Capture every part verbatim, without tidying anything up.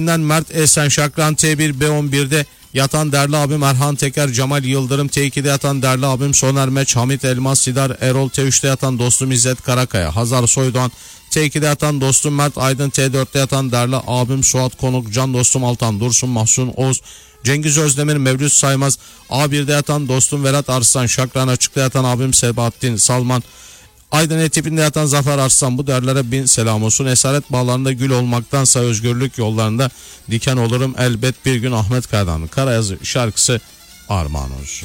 Mert Esen Şakran T bir B on bir'de yatan değerli abim Erhan Teker, Cemal Yıldırım T iki'de yatan değerli abim Soner Meç, Hamit Elmas Sidar, Erol T üç'te yatan dostum İzzet Karakaya, Hazar Soydoğan T iki'de yatan dostum Mert Aydın, T dört'te yatan değerli abim Suat Konuk, can dostum Altan Dursun, Mahsun Oğuz, Cengiz Özdemir, Mevlüt Saymaz, A bir'de yatan dostum Vedat Arslan, Şakran Açık'ta yatan abim Sebahattin Salman, Aydın Etip'inde yatan Zafer Arslan, bu değerlere bin selam olsun. Esaret bağlarında gül olmaktansa özgürlük yollarında diken olurum elbet bir gün. Ahmet Kaya'dan Karayazı şarkısı armağan olsun.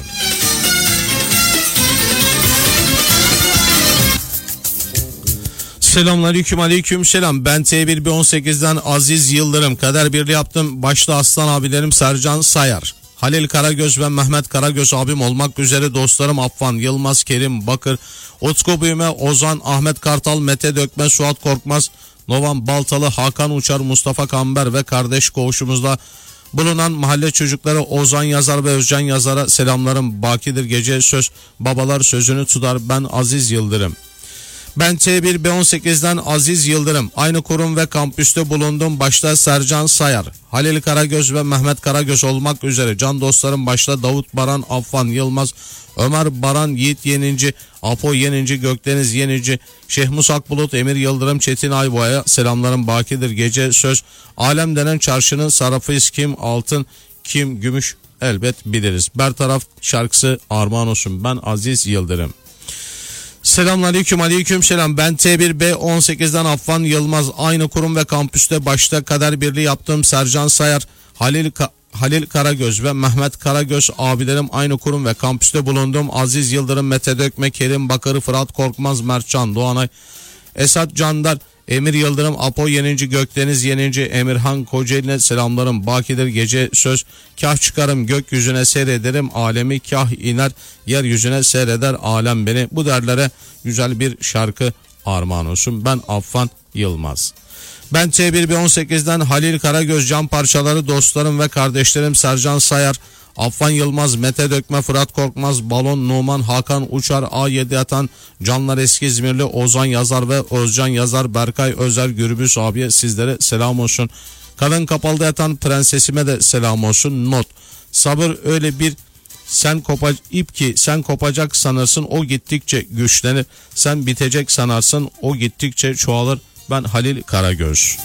Selamünaleyküm, aleyküm selam. Ben T bir B on sekiz'den Aziz Yıldırım. Kader birliği yaptım. Başta aslan abilerim Sercan Sayar, Halil Karagöz ve Mehmet Karagöz abim olmak üzere dostlarım Affan, Yılmaz, Kerim Bakır, Utku Büyüme, Ozan, Ahmet Kartal, Mete Dökme, Suat Korkmaz, Novan Baltalı, Hakan Uçar, Mustafa Kamber ve kardeş koğuşumuzda bulunan mahalle çocukları Ozan Yazar ve Özcan Yazar'a selamlarım bakidir. Gece söz babalar sözünü tutar. Ben Aziz Yıldırım. Ben T bir B on sekiz'den Aziz Yıldırım. Aynı kurum ve kampüste bulundum. Başta Sercan Sayar, Halil Karagöz ve Mehmet Karagöz olmak üzere can dostlarım başta Davut Baran, Affan, Yılmaz, Ömer Baran, Yiğit Yeninci, Apo Yeninci, Gökdeniz Yenici, Şehmus Akbulut, Emir Yıldırım, Çetin Ayboğa'ya selamlarım bakidir. Gece söz alem denen çarşının sarrafıyız, kim altın kim gümüş elbet biliriz. Bertaraf şarkısı armağan olsun. Ben Aziz Yıldırım. Selamünaleyküm, aleyküm selam. Ben T bir B on sekiz'den Affan Yılmaz. Aynı kurum ve kampüste başta kader birliği yaptığım Sercan Sayar, Halil Ka- Halil Karagöz ve Mehmet Karagöz abilerim aynı kurum ve kampüste bulundum. Aziz Yıldırım, Mete Dökme, Kerim Bakır, Fırat Korkmaz, Mertcan Doğanay, Esat Candar, Emir Yıldırım, Apo Yeninci, Gökdeniz Yeninci, Emirhan Kocaeli'ne selamlarım bakidir. Gece söz kah çıkarım gökyüzüne seyrederim alemi, kah iner yeryüzüne seyreder alem beni. Bu derlere güzel bir şarkı armağan olsun. Ben Affan Yılmaz. Ben T bir B on sekiz'den Halil Karagöz, can parçaları dostlarım ve kardeşlerim Sercan Sayar, Affan Yılmaz, Mete Dökme, Fırat Korkmaz, Balon Numan, Hakan Uçar, A yedi yatan Canlar Eski İzmirli, Ozan Yazar ve Özcan Yazar, Berkay Özer, Gürbüz abiye sizlere selam olsun. Kalın Kapalı'da yatan prensesime de selam olsun. Not: sabır öyle bir sen kopa ip ki sen kopacak sanırsın, o gittikçe güçlenir. Sen bitecek sanarsın, o gittikçe çoğalır. Ben Halil Karagöz.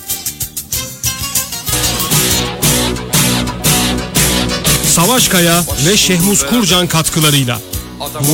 Savaş Kaya ve Şehmus Kurcan katkılarıyla